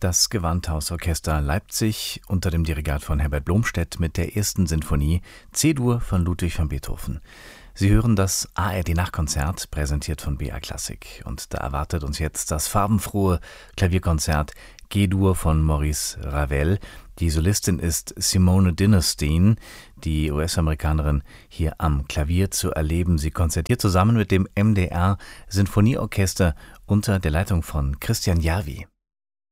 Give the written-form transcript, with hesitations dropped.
Das Gewandhausorchester Leipzig unter dem Dirigat von Herbert Blomstedt mit der ersten Sinfonie C-Dur von Ludwig van Beethoven. Sie hören das ARD-Nachkonzert, präsentiert von BR Klassik. Und da erwartet uns jetzt das farbenfrohe Klavierkonzert G-Dur von Maurice Ravel. Die Solistin ist Simone Dinnerstein, die US-Amerikanerin, hier am Klavier zu erleben. Sie konzertiert zusammen mit dem MDR Sinfonieorchester unter der Leitung von Christian Järvi.